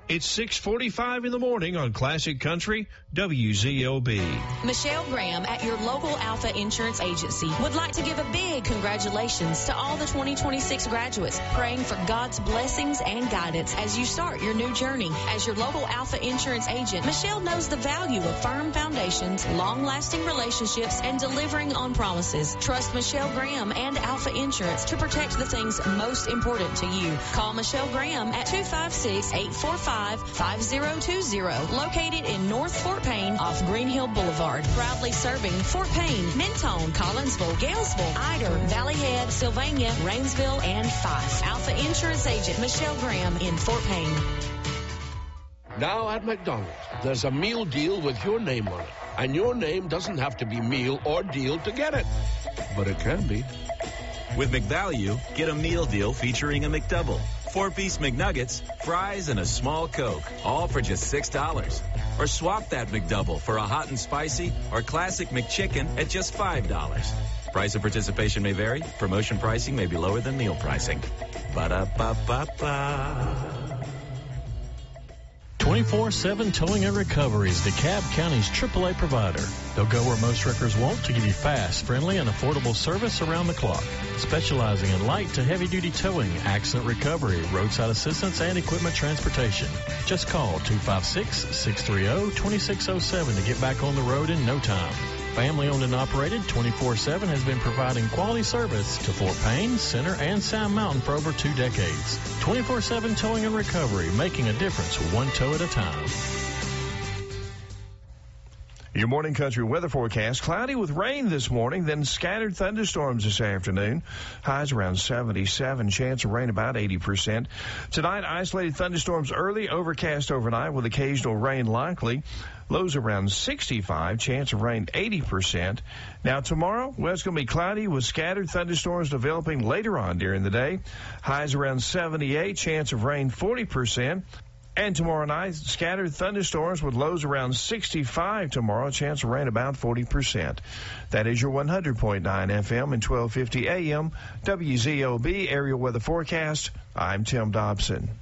It's 6:45 in the morning on Classic Country WZOB. Michelle Graham at your local Alpha Insurance Agency would like to give a big congratulations to all the 2026 graduates, praying for God's blessings and guidance as you start your new journey. As your local Alpha Insurance agent, Michelle knows the value of firm foundations, long-lasting relationships, and delivering on promises. Trust Michelle Graham and Alpha Insurance to protect the things most important to you. Call Michelle Graham at 256-845-5020, located in North Fort Payne off Green Hill Boulevard. Proudly serving Fort Payne, Mentone, Collinsville, Galesville, Ider, Valley Head, Sylvania, Rainsville, and Fife. Alpha Insurance Agent Michelle Graham in Fort Payne. Now at McDonald's, there's a meal deal with your name on it. And your name doesn't have to be meal or deal to get it. But it can be. With McValue, get a meal deal featuring a McDouble, 4-piece McNuggets, fries, and a small Coke, all for just $6. Or swap that McDouble for a hot and spicy or classic McChicken at just $5. Price of participation may vary. Promotion pricing may be lower than meal pricing. Ba-da-ba-ba-ba. 24/7 Towing and Recovery is DeKalb County's AAA provider. They'll go where most wreckers won't to give you fast, friendly, and affordable service around the clock. Specializing in light to heavy-duty towing, accident recovery, roadside assistance, and equipment transportation. Just call 256-630-2607 to get back on the road in no time. Family owned and operated 24/7 has been providing quality service to Fort Payne, Center, and Sound Mountain for over 2 decades. 24/7 Towing and Recovery, making a difference one tow at a time. Your morning country weather forecast. Cloudy with rain this morning, then scattered thunderstorms this afternoon. Highs around 77, chance of rain about 80%. Tonight, isolated thunderstorms early, overcast overnight with occasional rain likely. Lows around 65, chance of rain 80%. Now tomorrow, well, it's going to be cloudy with scattered thunderstorms developing later on during the day. Highs around 78, chance of rain 40%. And tomorrow night, scattered thunderstorms with lows around 65 tomorrow, chance of rain about 40%. That is your 100.9 FM and 1250 AM WZOB area weather forecast. I'm Tim Dobson.